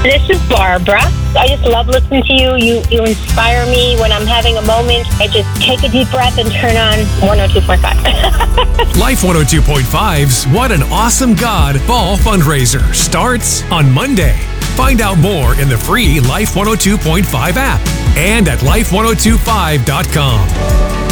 This is Barbara. I just love listening to you. You inspire me when I'm having a moment. I just take a deep breath and turn on 102.5. Life 102.5's What an Awesome God Fall fundraiser starts on Monday. Find out more in the free Life 102.5 app and at life1025.com.